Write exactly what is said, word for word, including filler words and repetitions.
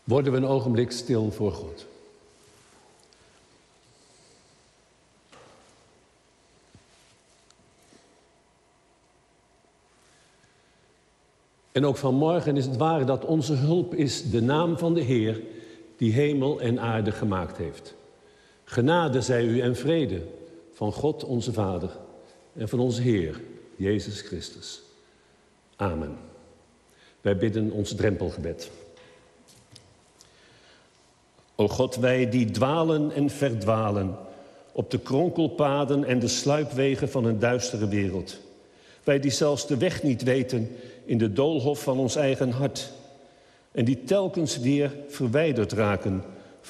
Worden we een ogenblik stil voor God. En ook vanmorgen is het waar dat onze hulp is de naam van de Heer, die hemel en aarde gemaakt heeft. Genade zij u en vrede van God onze Vader en van onze Heer, Jezus Christus. Amen. Wij bidden ons drempelgebed. O God, wij die dwalen en verdwalen op de kronkelpaden en de sluipwegen van een duistere wereld. Wij die zelfs de weg niet weten in de doolhof van ons eigen hart. En die telkens weer verwijderd raken